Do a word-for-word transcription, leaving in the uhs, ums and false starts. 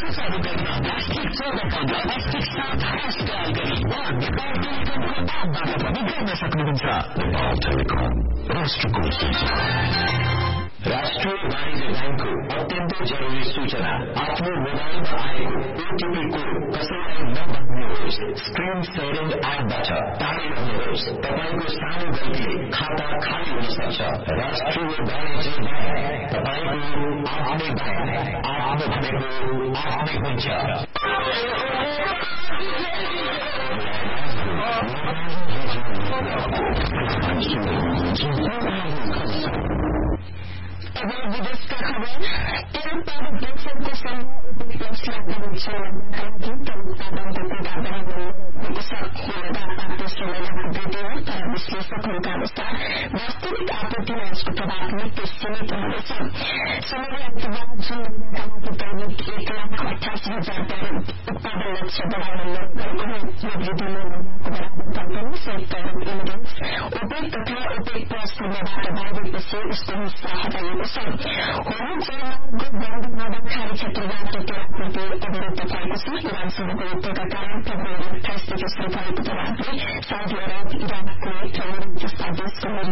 चालू गर्न plastic चौरकन्द plastic साथ ह्यास डायल गरी वा नेपाल टेलिकमको एपबाट पनि गर्न सक्नुहुन्छ। नेपाल टेलिकम, राष्ट्रको सूचना। राष्ट्रिय वाणिज्य बैंकको अत्यन्तै जरुरी सूचना। आफ्नो मोबाइलमा आएको ओटीपी कोड कसैलाई नभन्नुहोस्। स्क्रिन सेयरिङ एपबाट टाढै रहनुहोस्। तपाईको सानो गल्तीले खाता खाली हुन सक्छ। राष्ट्रिय वाणिज्य बैंक, तपाईको आफ्नै बैंक, आफ्नो भनेको आफ्नै हुन्छ। अब विदेशका खबर। तेल उत्पादक देशहरूको संघ प्लसले उत्पादनको कोटा बढाउनुको लगातार तेस्रो महिनामा वृद्धि हो, तर विश्लेषकहरूका अनुसार वास्तविक आपूर्तिमा यसको प्रभाव निकै सीमित रहनेछ। समग्र अर्थवाद जुन महिनाका लागि दैनिक एक लाख अठासी हजार ब्यारेल उत्पादन लक्ष्य बढाउन लग गरेको हो। यो वृद्धि महिनाको बराबर पनि संयुक्त अरब इमिरेट्स ओपेक तथा ओपेक प्लस संघबाट बाहिरिएपछि उसको हिस्सा हटाइएको छ। होर्मुज जलमार्गको बन्द हुँदा खाडी क्षेत्रबाट तेल आपूर्ति अवरुद्ध भएको छ। इरानसँगको युद्धका कारण फेब्रुअरी अठाइसदेखि शुरू भएको प्रभावले साउदी अरब, इराक, कुवैत र युरोप जस्ता देशको